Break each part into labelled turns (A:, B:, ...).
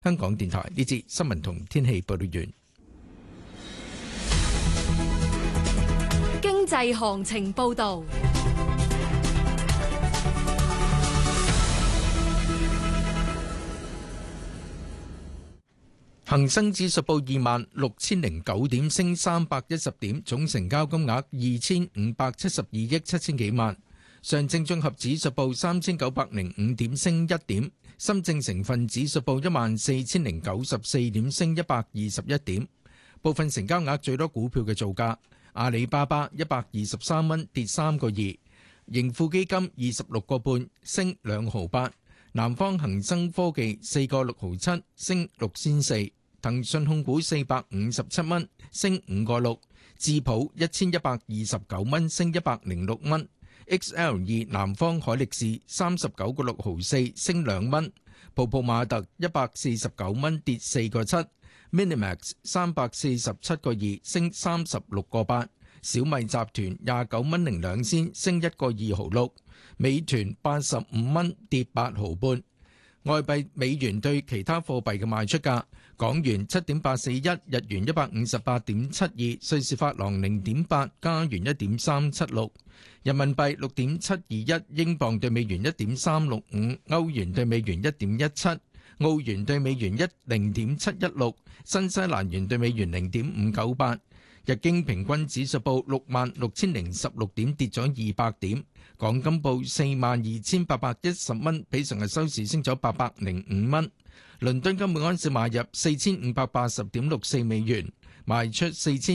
A: 香港電台呢節新聞同天氣報道完。
B: 經濟行情報道。
A: 恒生指數報26,009點，升310點，總成交金額2,572億7千幾萬。上證綜合指數報3,905點，升1點。深證成分指數報14,094點，升121點。部分成交額最多股票嘅造價：阿里巴巴123蚊，跌3個2；盈富基金26個半，升2毫8；南方恒生科技4個6毫7，升6仙4；騰訊控股457蚊，升5個6；智普1129蚊，升106蚊。XL2 南方海力士39個6毫4，升2蚊。泡泡瑪特149蚊，跌4個7。Minimax 347個2，升36個8。小米集團29蚊零2仙，升1個2毫6。美團85蚊，跌8毫半。外幣美元對其他貨幣嘅賣出價：港元7.841，日元158.72，瑞士法郎0.8，加元1.376，人民幣6.721，英鎊對美元1.365，歐元對美元1.17，澳元對美元0.716，新西蘭元對美元0.598。日經平均指數報66,016點，跌咗200點。港金報42,810蚊，比上日收市升咗805蚊。倫敦金每盎司買入4,580.64美元，賣出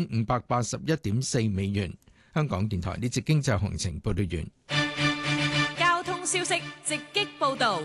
A: 4,581.4美元。香港電台呢節經濟行情報道完。
B: 交通消息直擊報導。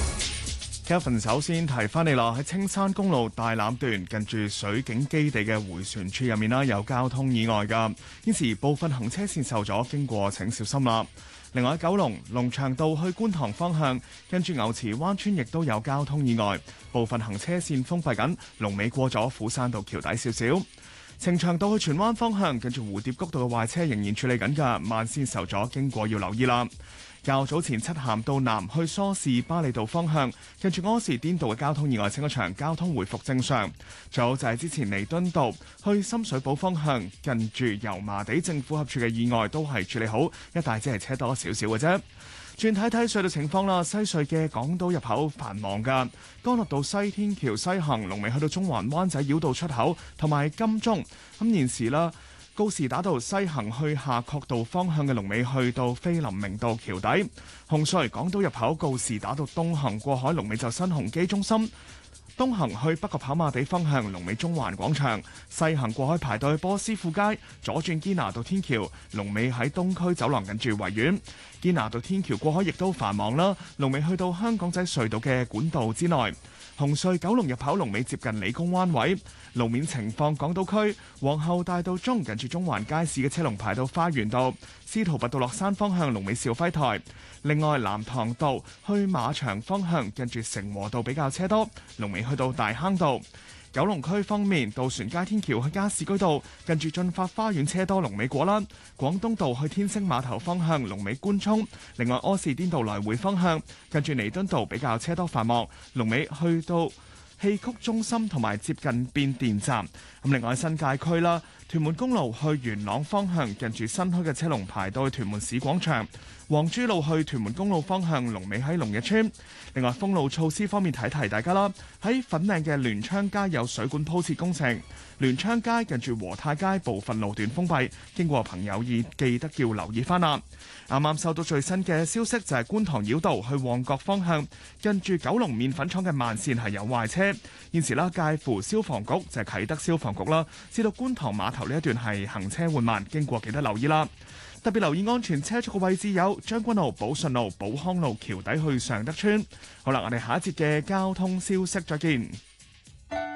C: Kevin 首先提翻你啦，喺青山公路大欖段近住水警基地嘅迴旋處入面啦，有交通意外㗎，現時部分行車線受阻，經過請小心啦。另外喺九龍龍翔道去觀塘方向，跟住牛池灣村亦都有交通意外，部分行車線封閉緊，龍尾過咗虎山道橋底少少。呈祥道去荃灣方向，跟住蝴蝶谷道嘅壞車仍然處理緊㗎，慢線受阻，經過要留意啦。較早前漆咸道南去梳士巴利道方向，近住柯士甸道嘅交通意外清咗場，交通回復正常。仲有就係之前彌敦道去深水埗方向，近住油麻地政府合署嘅意外都係處理好，一帶只係車多少少嘅啫。轉睇睇隧道情況啦，西隧嘅港島入口繁忙㗎，干諾道西天橋西行龍尾去到中環灣仔繞道出口同埋金鐘。咁現時啦，告士打道西行去夏慤道方向嘅龍尾去到菲林明道橋底。紅隧港島入口告士打道東行過海龍尾就新鴻基中心。東行去北角跑馬地方向龍尾中環廣場，西行過海排隊去波斯富街，左轉堅拿道天橋龍尾喺東區走廊近住維園。堅拿道天橋過海亦都繁忙啦，龍尾去到香港仔隧道嘅管道之內。紅隧九龍入口龍尾接近理工灣位。路面情況，港島區皇后大道中近住中環街市嘅車龍排到花園道，司徒拔道落山方向龍尾兆輝台。另外藍塘道去馬場方向近住成和道比較車多，龍尾去到大坑道。九龍區方面，渡船街天橋去加士居道近住進發花園車多，龍尾果欄。廣東道去天星碼頭方向龍尾官涌。另外柯士甸道來回方向近住彌敦道比較車多繁忙，龍尾去到戲曲中心同埋接近變電站。咁另外新界區啦，屯門公路去元朗方向近住新墟嘅車龍排到去屯門市廣場。黃珠路去屯門公路方向龍尾喺龍日村。另外封路措施方面提提大家啦，喺粉嶺嘅聯昌街有水管鋪設工程，聯昌街近住和泰街部分路段封閉，經過朋友記得要留意翻啦。啱啱收到最新嘅消息就係觀塘繞道去旺角方向，近住九龍麵粉廠嘅慢線係有壞車，現時啦介乎消防局就係啟德消防局啦，至到觀塘碼頭呢一段係行車緩慢，經過記得留意啦。特別留意安全車速嘅位置有將軍澳、寶順路、寶康路橋底去尚德村。好啦，我哋下一節嘅交通消息再見。